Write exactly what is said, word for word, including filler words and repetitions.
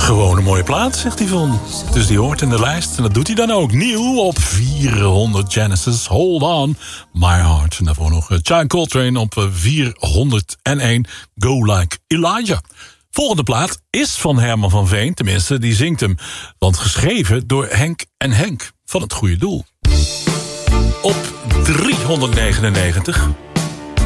Gewoon een mooie plaat, zegt Yvonne. Dus die hoort in de lijst en dat doet hij dan ook. Nieuw op vierhonderd Genesis, Hold On, My Heart. En daarvoor nog Chai Coltrane op vierhonderdéén, Go Like Elijah. Volgende plaat is van Herman van Veen, tenminste, die zingt hem. Want geschreven door Henk en Henk van het Goede Doel. Op driehonderdnegenennegentig...